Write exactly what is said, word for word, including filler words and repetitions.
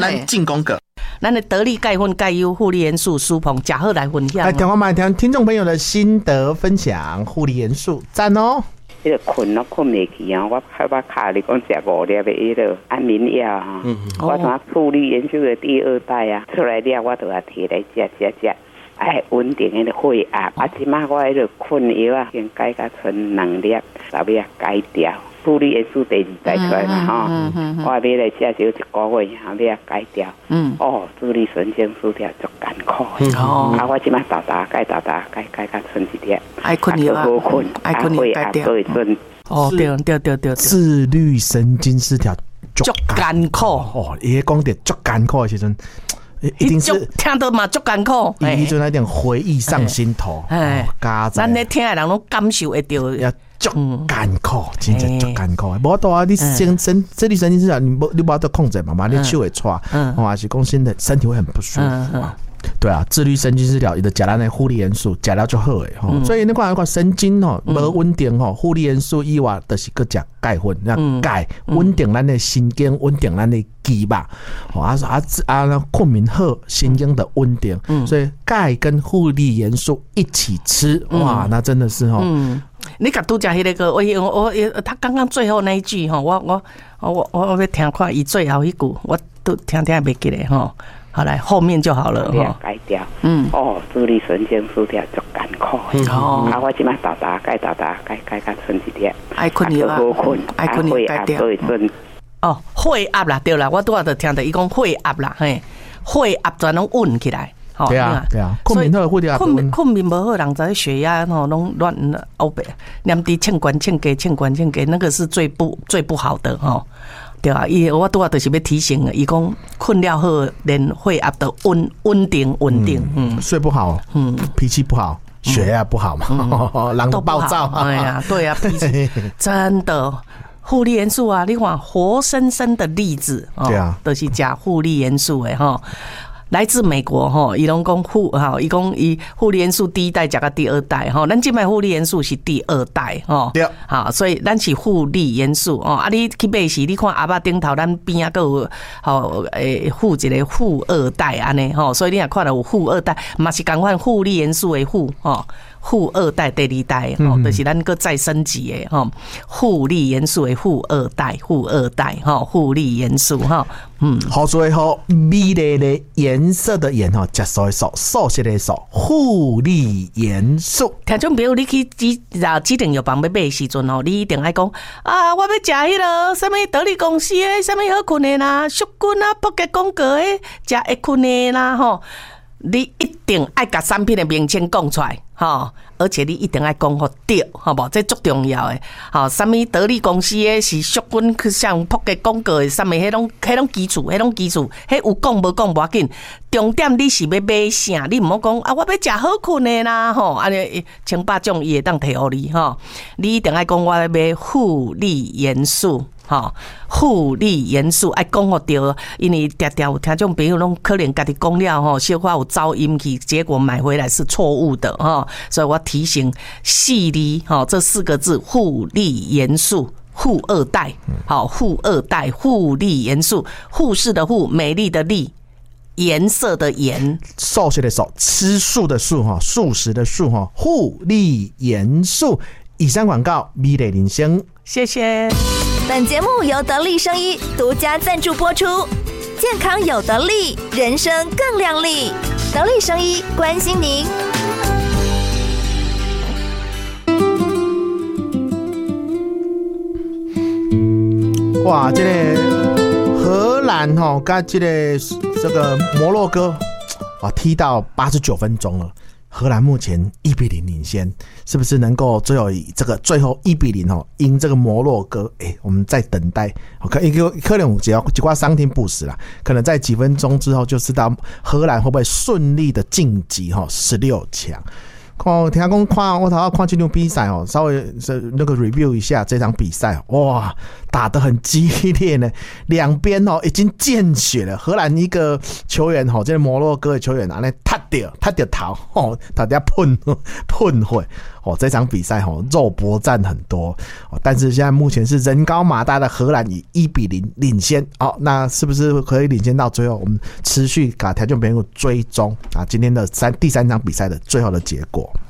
咱进攻个。 咱的得力钙粉钙优护理元素舒鹏假贺来分享。 来，听我们听听众朋友的心得分享，护理元素赞哦。 迄个困咯困袂去啊！我害我卡你讲食五粒的迄个安眠药啊，嗯、我从护理元素的第二代啊出来了，我都要摕来食食食，哎，稳定迄个血压。啊，即马我迄个困药啊，先改到剩两粒，后尾啊改掉。护理元素第二代出来嘛吼，嗯嗯嗯、我买来食少一个月，后尾啊改掉。嗯，哦，自律神经失调足艰苦。哦，啊，我即马打打改打打改改到剩一粒。 爱困药啊， 好困， 爱困药改掉。哦，对对对对， 自律神经失调足艰苦。 哦，伊讲的足艰苦的时阵。一定是听到嘛，足艰苦。 伊就那点回忆上心头，哎， 咱咧听的人拢感受会到， 要足艰苦，真正足艰苦。无多啊，你神神自律神经失调，你无你无法度控制嘛，嘛你手会喘，或是讲身的身体会很不舒服。对啊，自律神经失调，伊就食咱的护理元素，食了就好诶吼。所以你看，看神经吼无稳定吼，护理元素以外，就是搁食钙粉，那钙稳定咱的神经，稳定咱的肌肉，吼啊啊啊，困眠好，神经的稳定。所以钙跟护理元素一起吃，哇，那真的是吼。 你甲拄食迄个我我我他刚刚最后那一句吼，我我我我我要听看伊最后一句，我都听听袂记咧吼。好来，后面就好了哈。 改掉，嗯，哦，自律神经失调足艰苦。哦，啊，我即马打打改打打改改到剩一粒。 爱困药啊， 好困， 爱困药改掉。哦，血压啦，对啦，我拄仔就听到伊讲血压啦，嘿，血压全拢稳起来。 对啊，对啊，困眠好，血压困困眠无好，人在血压吼拢乱欧北，念滴欠关欠给欠关欠给，那个是最不最不好的吼。对啊，伊我拄仔就是要提醒，伊讲困了后，连血压都稳稳定稳定， 嗯，睡不好，嗯，脾气不好，血压不好嘛，人都暴躁， 哎呀，对啊，脾气真的。护理元素啊，你看活生生的例子， 对啊， 都是加护理元素的哈。来自美国哈，伊拢讲护哈，伊讲伊护理元素第一代加到第二代哈，咱即卖护理元素是第二代哈，对，好，所以咱是护理元素哦。啊，你去买时，你看阿爸顶头咱边啊个有吼诶护一个护二代安尼吼，所以你若看到有护二代，嘛是共款护理元素的护吼。护二代、第二代吼，就是咱个再升级的吼，护理元素的护二代、护二代吼，护理元素哈，嗯， 好所以好美丽的颜色的颜吼，接受的素，素色的素，护理元素。 听众朋友，你去指啊指定药房要买的时阵吼，你一定爱讲啊，我要食迄个什么得力公司的什么好困的啦，旭君啊，北极广告的食会困的啦吼。你一定爱把产品的名称讲出来，哈，而且你一定爱讲好对，好不？这足重要的，好，什么得力公司的是旭君去上扑嘅广告的，什么迄种迄种基础，迄种基础，迄有讲无讲无要紧，重点你是要买啥？你唔好讲啊，我要食好困的啦，吼，安尼千百种伊会当摕互你，哈，你一定爱讲我要买护理元素。好，护理元素爱讲好对，因为常常有听众朋友拢可能家己讲了吼，小可有噪音去，结果买回来是错误的哈，所以我提醒细粒哈这四个字护理元素。护二代，好，护二代护理元素，护士的护，美丽的丽。颜色的颜， 素食的素，吃素的素哈，素食的素哈，护理元素。以上广告，美丽人生， 谢谢。 本节目由得力生医独家赞助播出，健康有得力，人生更亮丽。得力生医关心您。 哇，这个荷兰哈，跟这个这个摩洛哥，哇，踢到八十九分钟了。荷兰目前一比零领先，是不是能够最后以这个最后一比零哦赢这个摩洛哥？哎、欸，我们在等待，可可能只要几挂伤停不死啦，可能在几分钟之后就知道荷兰会不会顺利的晋级哈十六强。看，听讲看我头要看这场比赛哦，稍微那个 review 一下这场比赛，哇，打得很激烈呢，两边哦已经见血了。荷兰一个球员哦，这个摩洛哥的球员啊，那踢掉踢掉头哦，大家喷喷血， 哦，这场比赛哦肉搏战很多哦，但是现在目前是人高马大的荷兰以一比零领先哦，那是不是可以领先到最后？我们持续给条件朋友追踪啊，今天的三第三场比赛的最后的结果。